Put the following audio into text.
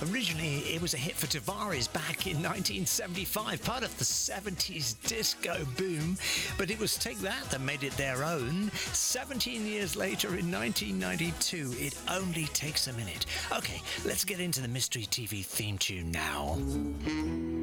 Originally, it was a hit for Tavares back in 1975, part of the 70s disco boom, but it was Take That made it their own. 17 years later, in 1992, It Only Takes a Minute. Okay, let's get into the Mystery TV theme tune now.